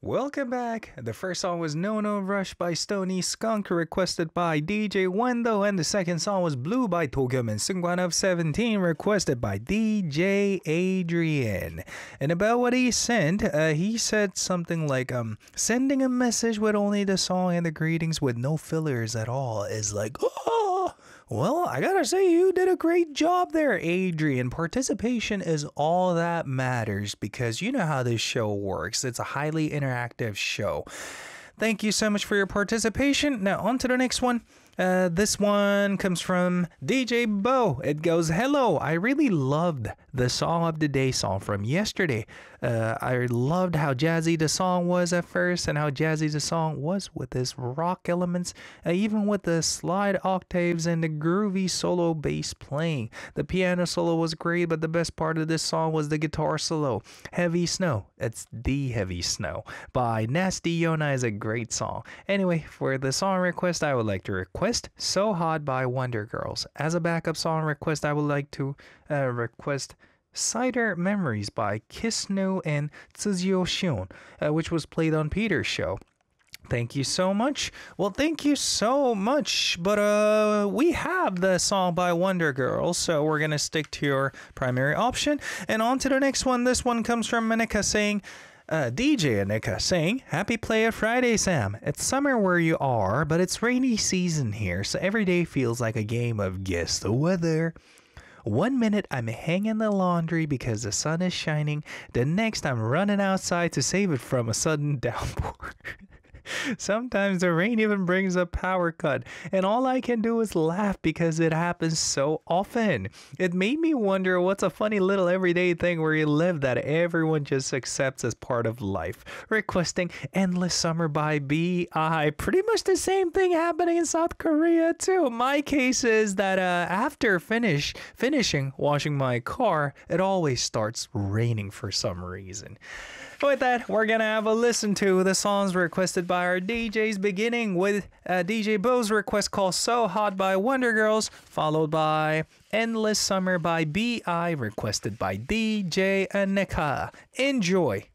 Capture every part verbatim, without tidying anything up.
Welcome back. The first song was No No Rush by Stony Skunk, requested by D J Wendo, and the second song was Blue by Tokyo and Sungwan of seventeen, requested by D J Adrian. And about what he sent, uh, he said something like, um, sending a message with only the song and the greetings with no fillers at all is like, oh, well, I gotta say, you did a great job there, Adrian. Participation is all that matters because you know how this show works. It's a highly interactive show. Thank you so much for your participation. Now, on to the next one. Uh, this one comes from D J Bo. It goes, hello, I really loved the Song of the Day song from yesterday. Uh, I loved how jazzy the song was at first and how jazzy the song was with its rock elements, uh, even with the slide octaves and the groovy solo bass playing. The piano solo was great, but the best part of this song was the guitar solo. Heavy Snow, it's The Heavy Snow by Nasty Yona is a great song. Anyway, for the song request, I would like to request So Hot by Wonder Girls. As a backup song request, I would like to uh, request Cider Memories by Kisno and Tsuzuyo Shion, uh, which was played on Peter's show. Thank you so much. Well, thank you so much. But uh, we have the song by Wonder Girls, so we're going to stick to your primary option. And on to the next one. This one comes from Monica saying, Uh, D J Anika saying, Happy Play It Friday, Sam. It's summer where you are, but it's rainy season here, so every day feels like a game of guess the weather. One minute I'm hanging the laundry because the sun is shining, the next I'm running outside to save it from a sudden downpour. Sometimes the rain even brings a power cut, and all I can do is laugh because it happens so often. It made me wonder what's a funny little everyday thing where you live that everyone just accepts as part of life. Requesting Endless Summer by B I. Pretty much the same thing happening in South Korea too. My case is that uh, after finish finishing washing my car, it always starts raining for some reason. With that, we're gonna have a listen to the songs requested by our D Js, beginning with uh, D J Bo's request called So Hot by Wonder Girls, followed by Endless Summer by B I, requested by D J Aneka. Enjoy!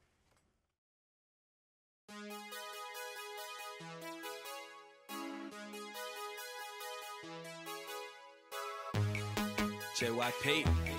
J Y P